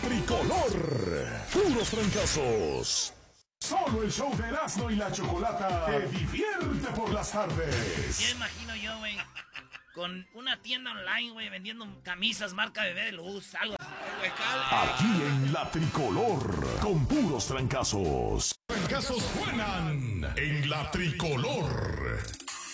Tricolor. Puros trancazos. Solo el show de Erasmo y la Chocolata te divierte por las tardes. Ya imagino yo, güey, con una tienda online, güey, vendiendo camisas marca Bebé de Luz, algo así. Aquí en la Tricolor, con puros trancazos. Trancazos suenan en la Tricolor.